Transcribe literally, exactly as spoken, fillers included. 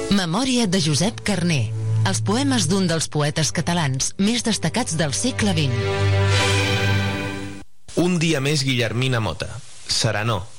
Memòria de Josep Carner. Els poemes d'un dels poetes catalans més destacats del segle vint. Un dia més Guillermina Mota. Serenor.